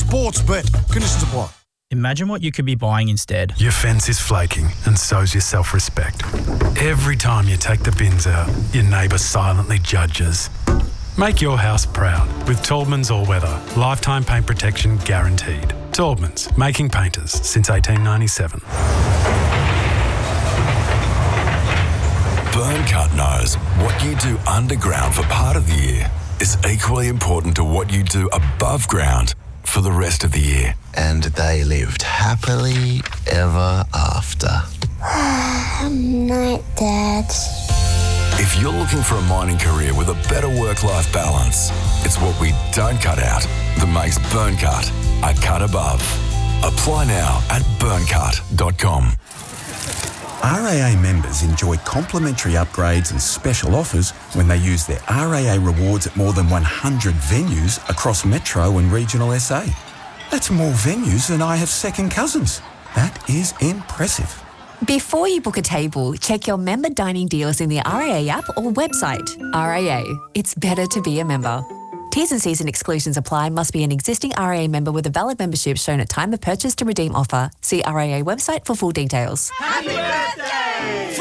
Sportsbet. Conditions apply. Imagine what you could be buying instead. Your fence is flaking and so's your self-respect. Every time you take the bins out, your neighbour silently judges. Make your house proud with Taubman's All-Weather. Lifetime paint protection guaranteed. Taubman's, making painters since 1897. Burncut knows what you do underground for part of the year is equally important to what you do above ground for the rest of the year. And they lived happily ever after. Night, Dad. If you're looking for a mining career with a better work-life balance, it's what we don't cut out that makes Burncut a cut above. Apply now at burncut.com. RAA members enjoy complimentary upgrades and special offers when they use their RAA rewards at more than 100 venues across Metro and regional SA. That's more venues than I have second cousins. That is impressive. Before you book a table, check your member dining deals in the RAA app or website. RAA, it's better to be a member. T's and C's and exclusions apply. Must be an existing RAA member with a valid membership shown at time of purchase to redeem offer. See RAA website for full details. Happy birthday!